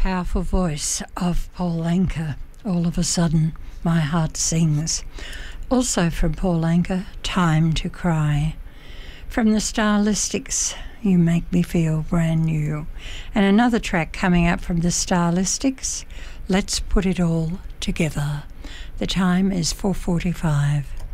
powerful voice of Paul Anka, All of a Sudden My Heart Sings. Also from Paul Anka, Time to Cry. From the Stylistics, You Make Me Feel Brand New. And another track coming up from the Stylistics, Let's Put It All Together. The time is 4:45.